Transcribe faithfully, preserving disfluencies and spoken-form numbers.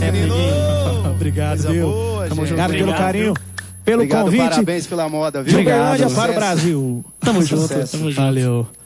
sempre, menino. Obrigado, Coisa viu? boa, Tamo gente. junto. Obrigado pelo carinho, pelo Obrigado, convite. Parabéns pela moda, viu? De Uberlândia Obrigado. para o Brasil. Tamo junto. Sucesso. Tamo junto. Valeu.